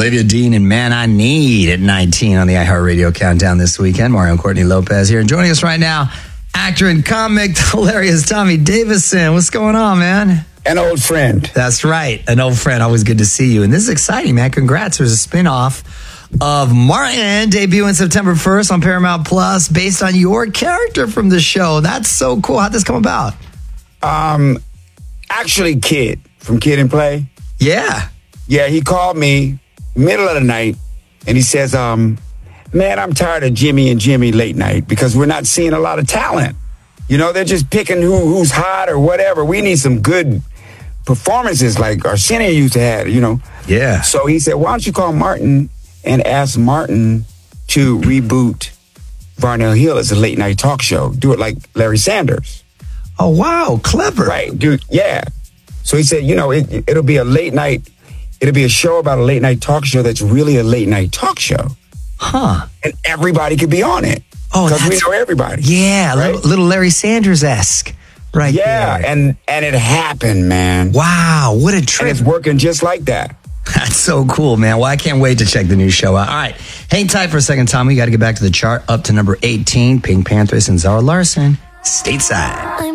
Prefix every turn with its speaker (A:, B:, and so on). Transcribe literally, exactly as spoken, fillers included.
A: Olivia Dean and Man I Need at nineteen on the iHeartRadio Countdown this weekend. Mario and Courtney Lopez here. And joining us right now, actor and comic, hilarious Tommy Davidson. What's going on, man?
B: An old friend.
A: That's right. An old friend. Always good to see you. And this is exciting, man. Congrats. There's a spinoff of Martin debuting September first on Paramount Plus based on your character from the show. That's so cool. How'd this come about?
B: Um, actually, Kid from Kid and Play.
A: Yeah.
B: Yeah, he called me middle of the night and he says, um, man, I'm tired of Jimmy and Jimmy late night because we're not seeing a lot of talent. You know, they're just picking who who's hot or whatever. We need some good performances like Arsenio used to have, you know.
A: Yeah.
B: So he said, why don't you call Martin and ask Martin to reboot Varnell Hill as a late night talk show. Do it like Larry Sanders.
A: Oh, wow. Clever.
B: Right, dude. Yeah. So he said, you know, it, it'll be a late night, it'll be a show about a late night talk show that's really a late night talk show.
A: Huh.
B: And everybody could be on it.
A: Oh,
B: because
A: that's...
B: we know everybody.
A: Yeah,
B: right?
A: little, little Larry Sanders-esque. Right
B: yeah,
A: there.
B: and and it happened, man.
A: Wow, what a trip.
B: And it's working just like that.
A: That's so cool, man. Well, I can't wait to check the new show out. All right, hang tight for a second, Tom. We got to get back to the chart. Up to number eighteen, Pink Panthers and Zara Larsson, Stateside.